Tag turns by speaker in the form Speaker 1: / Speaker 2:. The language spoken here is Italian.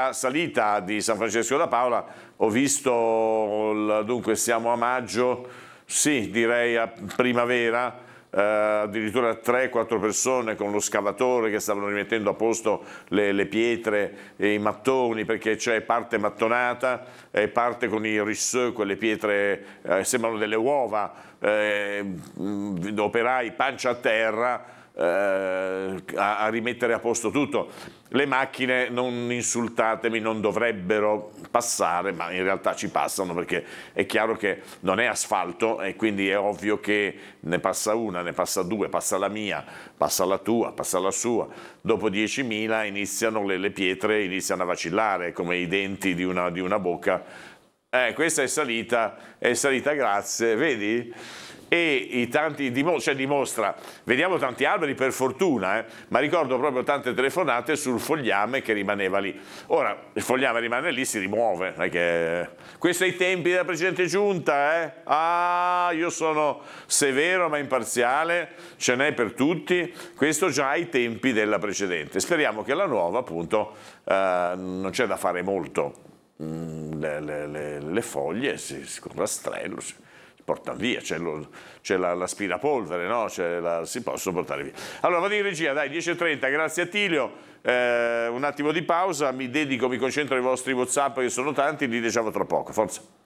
Speaker 1: la salita di San Francesco da Paola ho visto, dunque siamo a maggio, sì, direi a primavera, addirittura 3-4 persone con lo scavatore che stavano rimettendo a posto le pietre e i mattoni, perché c'è parte mattonata e parte con i risseux, quelle pietre sembrano delle uova, operai pancia a terra a rimettere a posto tutto. Le macchine, non insultatemi, non dovrebbero passare, ma in realtà ci passano, perché è chiaro che non è asfalto e quindi è ovvio che ne passa una, ne passa due, passa la mia, passa la tua, passa la sua. Dopo 10.000 iniziano le pietre, iniziano a vacillare come i denti di una bocca. Questa è salita grazie, vedi? E i tanti dimostra, vediamo tanti alberi per fortuna, ma ricordo proprio tante telefonate sul fogliame che rimaneva lì. Ora il fogliame rimane lì, si rimuove, perché questo ai tempi della precedente giunta, io sono severo ma imparziale, ce n'è per tutti, questo già ai tempi della precedente. Speriamo che la nuova, appunto, non c'è da fare molto, le foglie con rastrello si portano via, c'è l'aspirapolvere, no? Si possono portare via. Allora vado in regia, dai, 10:30, grazie a Tilio, un attimo di pausa, mi concentro ai vostri WhatsApp che sono tanti, li leggiamo tra poco, forza.